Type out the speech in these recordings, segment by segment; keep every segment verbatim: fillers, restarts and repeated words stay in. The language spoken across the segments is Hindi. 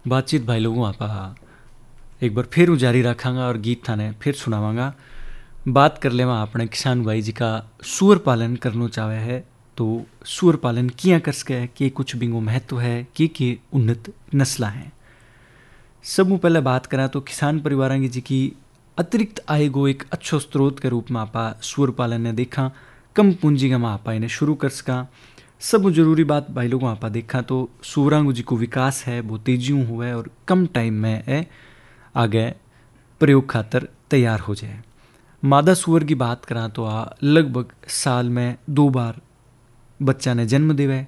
बातचीत भाई लोगों आपा एक बार फिर जारी रखांगा और गीत थाने फिर सुनावांगा। बात कर ले वहाँ अपने किसान भाई जी का सूअर पालन करना चाहे है तो सूअर पालन किया कर सके है कि कुछ बिंगो महत्व है कि कि उन्नत नस्ल हैं। सब मुँह पहले बात करा तो किसान परिवार की जी की अतिरिक्त आय को एक अच्छो स्रोत के रूप में आपा सूअर पालन ने देखा। कम पूंजी का आपा इन्हें शुरू कर सका। सब जरूरी बात भाई लोगों आपा देखा तो सूअरांगो जी को विकास है वो तेजी हुआ है और कम टाइम में है आगे प्रयोग खातर तैयार हो जाए। मादा सूअर की बात करा तो आ लगभग साल में दो बार बच्चा ने जन्म देवे।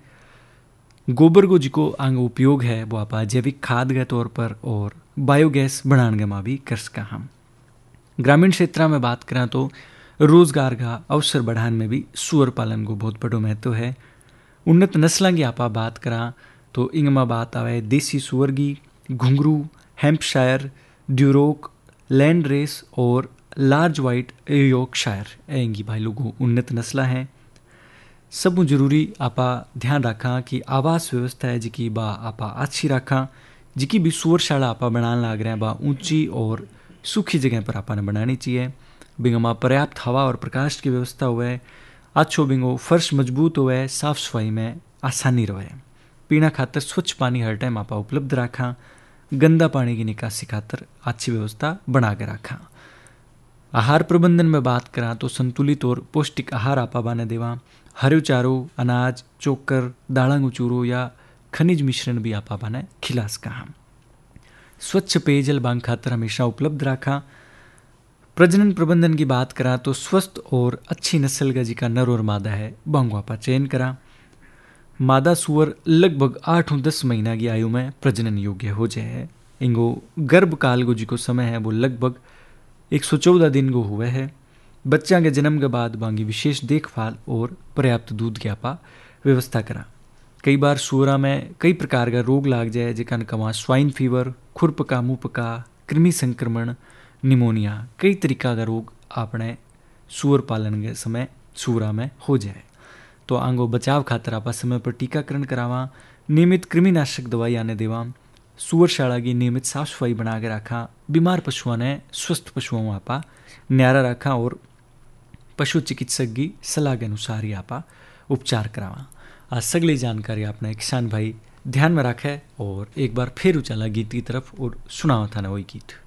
गोबर को जिको आंग उपयोग है वो आप जैविक खाद के तौर पर और बायोगैस बनाने में भी कर सका। हम ग्रामीण क्षेत्र में बात करें तो रोजगार का अवसर बढ़ाने में भी सूअर पालन को बहुत बड़ो महत्व है। उन्नत नस्लों की आप बात करा तो इनमें बात आवे देसी सूअर की, घुंघरू, हैम्पशायर, ड्यूरोक, लैंड रेस और लार्ज वाइट यॉर्कशायर एंगी भाई लोगों उन्नत नस्ल हैं। सब जरूरी आपा ध्यान रखा कि आवास व्यवस्था है जिकी बा आपा अच्छी रखा। जिकी भी सूअरशाला आपा बनाने लाग रहे हैं बा ऊंची और सूखी जगह पर आपा ने बनानी चाहिए। बिंगमा पर्याप्त हवा और प्रकाश की व्यवस्था हुए, अच्छो बिंगो फर्श मजबूत हुए, साफ सफाई में आसानी रहे। पीना खातर स्वच्छ पानी हर टाइम आपा उपलब्ध रखा। गंदा पानी की निकासी खातर अच्छी व्यवस्था बना के रखा। आहार प्रबंधन में बात करा तो संतुलित और पौष्टिक आहार आपा बाने देवा। हरे चारो, अनाज, चोकर, दालंगो चूरो या खनिज मिश्रण भी आपा बाने खिला सका। हम स्वच्छ पेयजल बांग खातर हमेशा उपलब्ध रखा। प्रजनन प्रबंधन की बात करा तो स्वस्थ और अच्छी नस्ल का जी का नर और मादा है बांगो आपा चयन करा। मादा सूअर लगभग आठ और दस महीना की आयु में प्रजनन योग्य हो जाए। इनको गर्भकाल को जी को समय है वो लगभग एक सौ चौदह दिन को हुए है। बच्चा के जन्म के बाद बांगी विशेष देखभाल और पर्याप्त दूध की आपा व्यवस्था करा। कई बार सूअरा में कई प्रकार का रोग लाग जाए जिका कमा स्वाइन फीवर, खुरपका, मुंहपका, कृमि संक्रमण, निमोनिया कई तरीका का रोग अपने सूअर पालन के समय सूअरा में हो जाए तो आंगो बचाव खातर आपा समय पर टीकाकरण करावा। नियमित कृमिनाशक दवाई आने देवा। सूअरशाला की नियमित साफ सफाई बना के रखा। बीमार पशुओं ने स्वस्थ पशुओं आपा न्यारा रखा और पशु चिकित्सक की सलाह के अनुसार ही आपा उपचार करावा। आज सगली जानकारी आपने किसान भाई ध्यान में रखे और एक बार फिर उचाला गीत की तरफ और सुनावा था ना वही गीत।